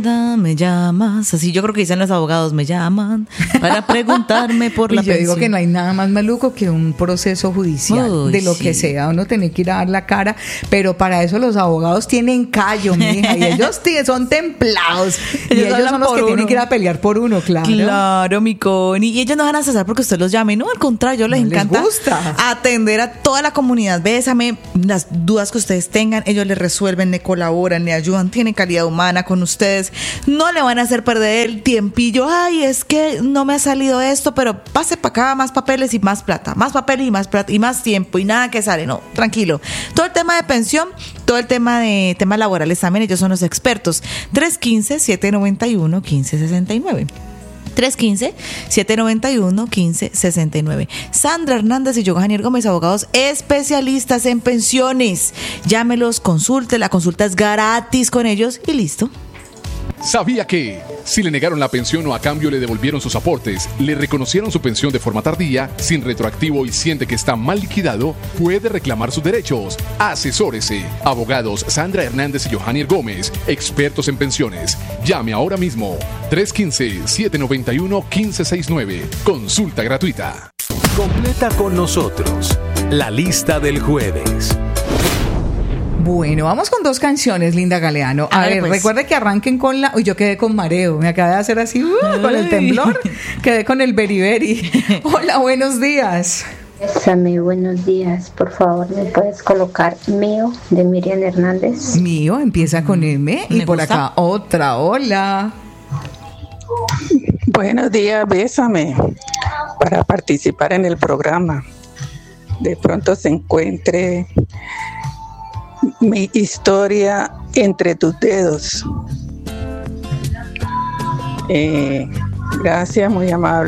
Linda, me llamas. Así yo creo que dicen los abogados, me llaman para preguntarme por la pensión. Yo digo que no hay nada más maluco que un proceso judicial. Uy, de lo sí. que sea, uno tiene que ir a dar la cara, pero para eso los abogados tienen callo, mija, y ellos son templados. Y ellos son los que tienen que ir a pelear por uno, claro. Claro, mi Connie. Y ellos no van a cesar porque usted los llame. No, al contrario, les encanta gusta atender a toda la comunidad. Bésame, las dudas que ustedes tengan, ellos les resuelven, le colaboran, le ayudan, tienen calidad humana con ustedes. No le van a hacer perder el tiempillo. Ay, es que no me ha salido esto, pero pase para acá, más papeles y más plata. Más papeles y más plata y más tiempo y nada que sale. No, tranquilo. Todo el tema de pensión, todo el tema de temas laborales también, ellos son los expertos. 315-791-1569. 315-791-1569. Sandra Hernández y Johanny Gómez, abogados especialistas en pensiones. Llámelos, consulte, la consulta es gratis con ellos y listo. ¿Sabía que si le negaron la pensión o a cambio le devolvieron sus aportes, le reconocieron su pensión de forma tardía, sin retroactivo y siente que está mal liquidado, puede reclamar sus derechos? Asesórese. Abogados Sandra Hernández y Johanny Gómez, expertos en pensiones. Llame ahora mismo. 315-791-1569. Consulta gratuita. Completa con nosotros la lista del jueves. Bueno, vamos con dos canciones, Linda Galeano. A ver, pues. Recuerde que arranquen con la... Uy, yo quedé con mareo. Me acabé de hacer así, con el temblor. Quedé con el beriberi. Hola, buenos días. Bésame, buenos días. Por favor, ¿me puedes colocar Mío de Miriam Hernández? Mío, empieza con M. Y por acá otra. Hola. Buenos días, bésame. Para participar en el programa. De pronto se encuentre... mi historia entre tus dedos. Gracias, muy amable.